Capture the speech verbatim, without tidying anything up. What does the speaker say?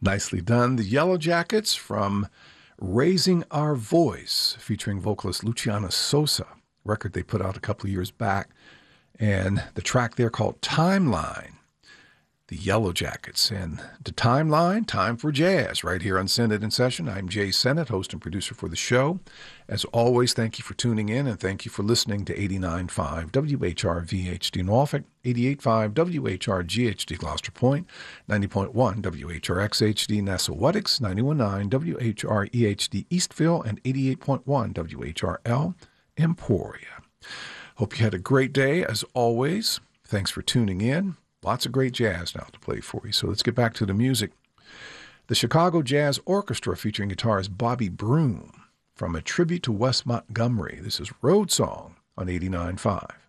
Nicely done. The Yellow Jackets from Raising Our Voice, featuring vocalist Luciana Sosa, record they put out a couple of years back. And the track there called Timeline, the Yellow Jackets. And the Timeline, time for jazz, right here on Senate in Session. I'm Jay Senate, host and producer for the show. As always, thank you for tuning in, and thank you for listening to eighty-nine point five W H R V H D Norfolk, eighty-eight point five W H R G H D Gloucester Point, ninety point one W H R X H D Nassau-Wettix, ninety-one point nine W H R E H D Eastville, and eighty-eight point one W H R L Emporia. Hope you had a great day, as always. Thanks for tuning in. Lots of great jazz now to play for you. So let's get back to the music. The Chicago Jazz Orchestra featuring guitarist Bobby Broom from A Tribute to Wes Montgomery. This is Road Song on eighty-nine point five.